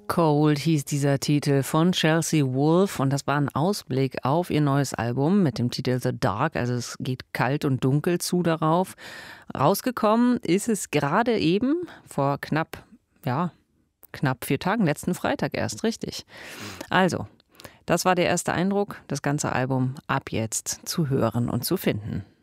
Cold hieß dieser Titel von Chelsea Wolfe und das war ein Ausblick auf ihr neues Album mit dem Titel The Dark, also es geht kalt und dunkel zu darauf. Rausgekommen ist es gerade eben vor knapp 4 Tagen, letzten Freitag erst, richtig. Also, das war der erste Eindruck, das ganze Album ab jetzt zu hören und zu finden.